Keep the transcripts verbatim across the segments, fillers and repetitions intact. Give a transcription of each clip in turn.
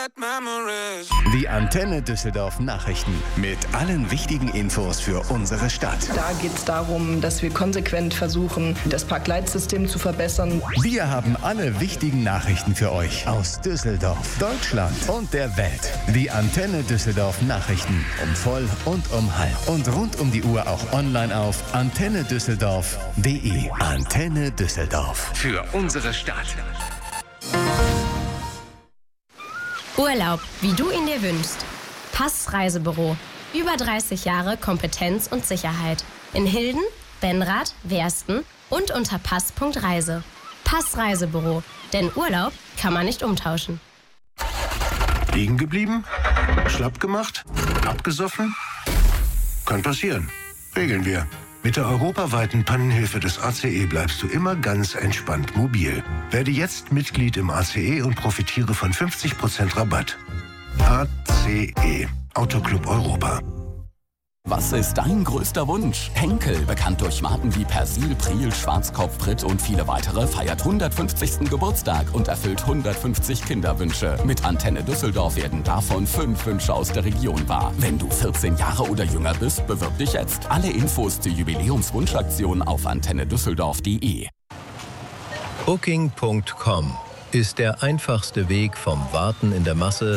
Die Antenne Düsseldorf Nachrichten mit allen wichtigen Infos für unsere Stadt. Da geht es darum, dass wir konsequent versuchen, das Parkleitsystem zu verbessern. Wir haben alle wichtigen Nachrichten für euch aus Düsseldorf, Deutschland und der Welt. Die Antenne Düsseldorf Nachrichten um voll und um halb. Und rund um die Uhr auch online auf antenne düsseldorf punkt de. Antenne Düsseldorf. Für unsere Stadt. Urlaub, wie du ihn dir wünschst. Pass Reisebüro. Über dreißig Jahre Kompetenz und Sicherheit. In Hilden, Benrath, Wersten und unter pass punkt reise. Pass Reisebüro. Denn Urlaub kann man nicht umtauschen. Liegen geblieben? Schlapp gemacht? Abgesoffen? Kann passieren. Regeln wir. Mit der europaweiten Pannenhilfe des A C E bleibst du immer ganz entspannt mobil. Werde jetzt Mitglied im A C E und profitiere von fünfzig Prozent Rabatt. A C E, Autoclub Europa. Was ist dein größter Wunsch? Henkel, bekannt durch Marken wie Persil, Priel, Schwarzkopf, Pritt und viele weitere, feiert hundertfünfzigsten Geburtstag und erfüllt hundertfünfzig Kinderwünsche. Mit Antenne Düsseldorf werden davon fünf Wünsche aus der Region wahr. Wenn du vierzehn Jahre oder jünger bist, bewirb dich jetzt. Alle Infos zur Jubiläumswunschaktion auf antenne düsseldorf punkt de. Booking punkt com ist der einfachste Weg vom Warten in der Masse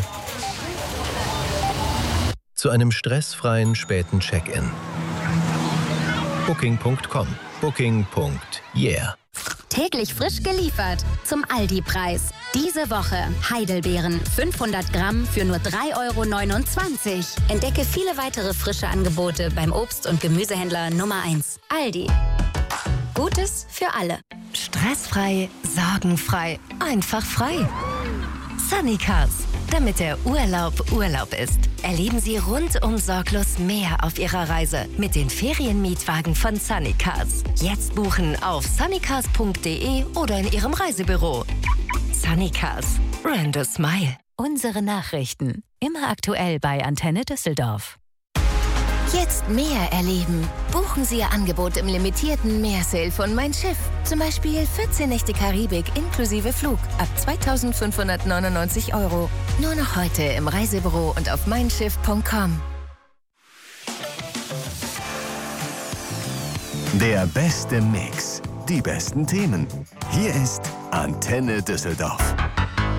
zu einem stressfreien späten Check-in. Booking punkt com. Booking. Yeah. Täglich frisch geliefert zum Aldi-Preis. Diese Woche Heidelbeeren fünfhundert Gramm für nur drei Euro neunundzwanzig. Entdecke viele weitere frische Angebote beim Obst- und Gemüsehändler Nummer eins. Aldi. Gutes für alle. Stressfrei, sorgenfrei, einfach frei. Sunny Cars. Damit der Urlaub Urlaub ist. Erleben Sie rundum sorglos mehr auf Ihrer Reise mit den Ferienmietwagen von Sunny Cars. Jetzt buchen auf sunny cars punkt de oder in Ihrem Reisebüro. Sunny Cars. Random Smile. Unsere Nachrichten. Immer aktuell bei Antenne Düsseldorf. Jetzt mehr erleben. Buchen Sie Ihr Angebot im limitierten Meersale von Mein Schiff. Zum Beispiel vierzehn Nächte Karibik inklusive Flug ab zweitausendfünfhundertneunundneunzig Euro. Nur noch heute im Reisebüro und auf mein schiff punkt com. Der beste Mix. Die besten Themen. Hier ist Antenne Düsseldorf.